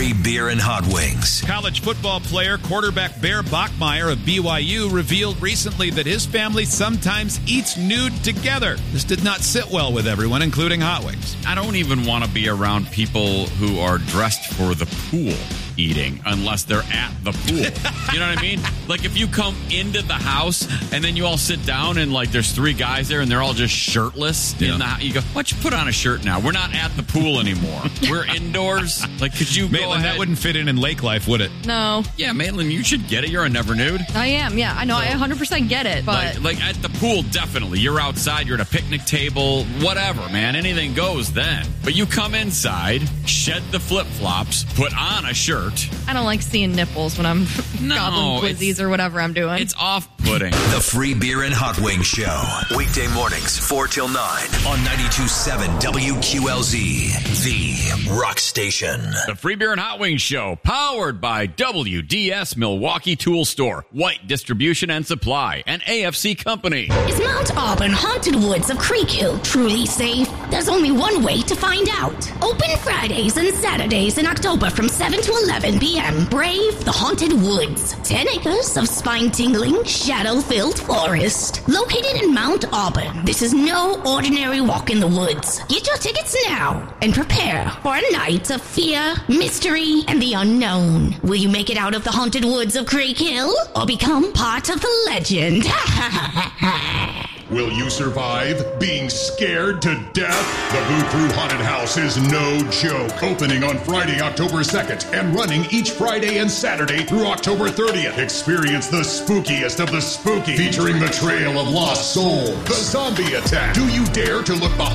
free beer and hot wings. College football player quarterback Bear Bachmeier of BYU revealed recently that his family sometimes eats nude together. This did not sit well with everyone, including hot wings. I don't even want to be around people who are dressed for the pool eating unless they're at the pool. You know what I mean? Like if you come into the house and then you all sit down and like there's three guys there and they're all just shirtless in the house. You go, why don't you put on a shirt now? We're not at the pool anymore. We're indoors. Like, could you Maitland, go ahead? that wouldn't fit in lake life, would it? No. Yeah, Maitland, you should get it. You're a never nude. I am, yeah. I know, I 100% get it, but... Like at the pool, definitely. You're outside, you're at a picnic table, whatever, man. Anything goes then. But you come inside, shed the flip-flops, put on a shirt. I don't like seeing nipples when I'm gobbling quizzies or whatever I'm doing. It's off-putting. The Free Beer and Hot Wings Show. Weekday mornings, 4 till 9 on 92.7 WQLZ, the rock station. The Free Beer and Hot Wings Show, powered by WDS Milwaukee Tool Store, White Distribution and Supply, and AFC Company. Is Mount Auburn Haunted Woods of Creek Hill truly safe? There's only one way to find out. Open Fridays and Saturdays in October from 7 to 11 p.m. Brave the Haunted Woods. 10 acres of spine-tingling, shadow-filled forest. Located in Mount Auburn, this is no ordinary walk in the woods. Get your tickets now and prepare for a night of fear, mystery, and the unknown. Will you make it out of the Haunted Woods of Creek Hill or become part of the legend? Will you survive being scared to death? The Boo Crew Haunted House is no joke. Opening on Friday, October 2nd, and running each Friday and Saturday through October 30th. Experience the spookiest of the spooky, featuring the Trail of Lost Souls, the Zombie Attack. Do you dare to look behind